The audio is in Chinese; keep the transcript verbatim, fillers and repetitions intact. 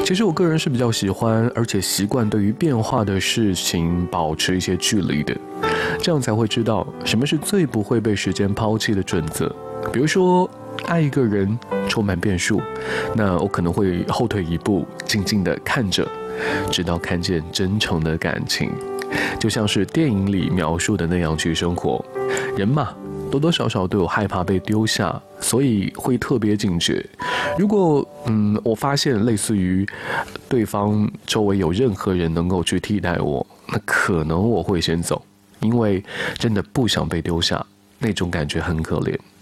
其实我个人是比较喜欢，而且习惯对于变化的事情保持一些距离的，这样才会知道什么是最不会被时间抛弃的准则。比如说，爱一个人充满变数，那我可能会后退一步，静静地看着，直到看见真诚的感情。就像是电影里描述的那样去生活，人嘛，多多少少都有害怕被丢下，所以会特别警觉。如果嗯，我发现类似于对方周围有任何人能够去替代我，那可能我会先走，因为真的不想被丢下，那种感觉很可怜。